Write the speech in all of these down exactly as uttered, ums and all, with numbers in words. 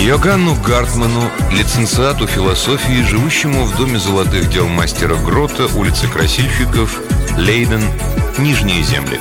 Йоганну Гартману, лиценциату философии, живущему в доме золотых дел мастера Грота, улица Красильщиков, Лейден, Нижние земли.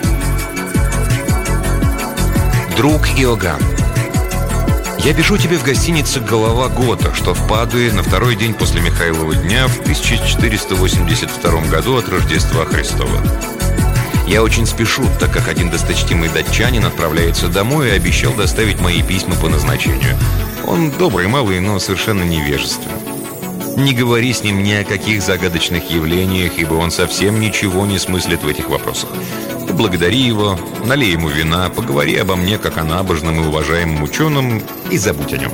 Друг Иоганн, я пишу тебе в гостинице «Голова Гота», что в Падуе на второй день после Михайлова дня в тысяча четыреста восемьдесят втором году от Рождества Христова. Я очень спешу, так как один досточтимый датчанин отправляется домой и обещал доставить мои письма по назначению. Он добрый малый, но совершенно невежественный. Не говори с ним ни о каких загадочных явлениях, ибо он совсем ничего не смыслит в этих вопросах. Поблагодари его, налей ему вина, поговори обо мне как о набожном и уважаемом ученом и забудь о нем.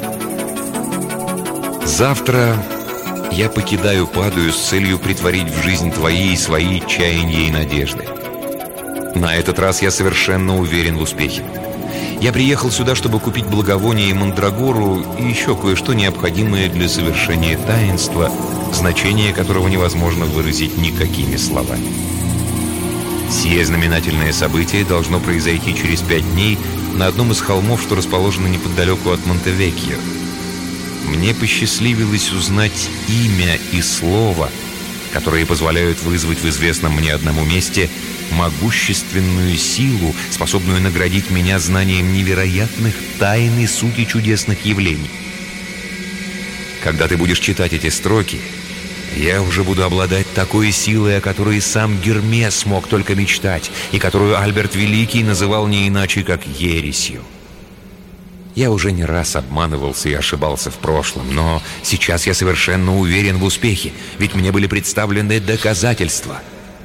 Завтра я покидаю Падую с целью претворить в жизнь твои и свои чаяния и надежды. На этот раз я совершенно уверен в успехе. Я приехал сюда, чтобы купить благовоние и мандрагору и еще кое-что необходимое для совершения таинства, значение которого невозможно выразить никакими словами. Сие знаменательное событие должно произойти через пять дней на одном из холмов, что расположено неподалеку от Монтевеккио. Мне посчастливилось узнать имя и слово, которые позволяют вызвать в известном мне одному месте могущественную силу, способную наградить меня знанием невероятных тайн и сути чудесных явлений. Когда ты будешь читать эти строки, я уже буду обладать такой силой, о которой сам Гермес мог только мечтать, и которую Альберт Великий называл не иначе, как ересью. Я уже не раз обманывался и ошибался в прошлом, но сейчас я совершенно уверен в успехе, ведь мне были представлены доказательства.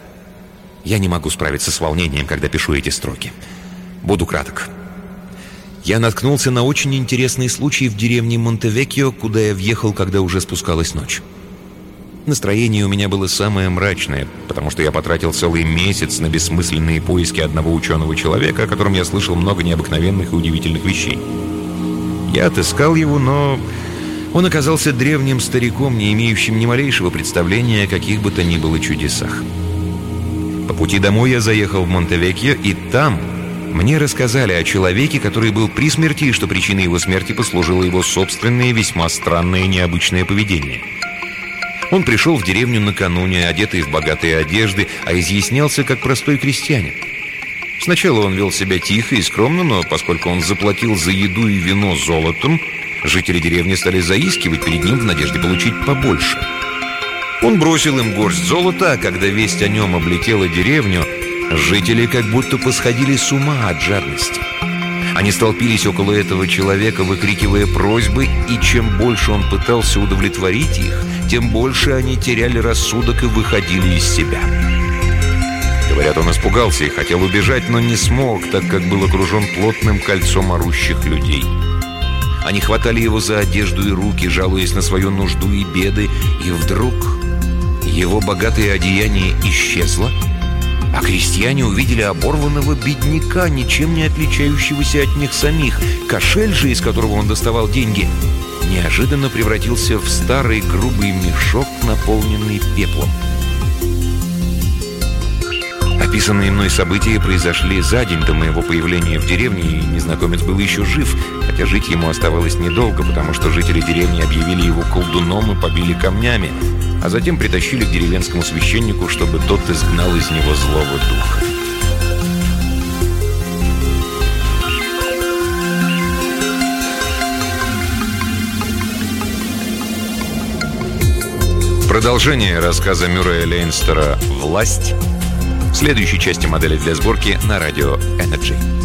Я не могу справиться с волнением, когда пишу эти строки. Буду краток. Я наткнулся на очень интересный случай в деревне Монтевеккио, куда я въехал, когда уже спускалась ночь. Настроение у меня было самое мрачное, потому что я потратил целый месяц на бессмысленные поиски одного ученого человека, о котором я слышал много необыкновенных и удивительных вещей. Я отыскал его, но он оказался древним стариком, не имеющим ни малейшего представления о каких бы то ни было чудесах. По пути домой я заехал в Монтевеккио, и там мне рассказали о человеке, который был при смерти, и что причиной его смерти послужило его собственное весьма странное и необычное поведение. Он пришел в деревню накануне, одетый в богатые одежды, а изъяснялся как простой крестьянин. Сначала он вел себя тихо и скромно, но поскольку он заплатил за еду и вино золотом, жители деревни стали заискивать перед ним в надежде получить побольше. Он бросил им горсть золота, а когда весть о нем облетела деревню, жители как будто посходили с ума от жадности. Они столпились около этого человека, выкрикивая просьбы, и чем больше он пытался удовлетворить их, тем больше они теряли рассудок и выходили из себя. Говорят, он испугался и хотел убежать, но не смог, так как был окружен плотным кольцом орущих людей. Они хватали его за одежду и руки, жалуясь на свою нужду и беды, и вдруг его богатое одеяние исчезло, а крестьяне увидели оборванного бедняка, ничем не отличающегося от них самих. Кошель же, из которого он доставал деньги, неожиданно превратился в старый грубый мешок, наполненный пеплом. Описанные мной события произошли за день до моего появления в деревне, и незнакомец был еще жив, хотя жить ему оставалось недолго, потому что жители деревни объявили его колдуном и побили камнями, а затем притащили к деревенскому священнику, чтобы тот изгнал из него злого духа. Продолжение рассказа Мюррея Лейнстера «Власть» в следующей части «Модели для сборки» на радио Energy.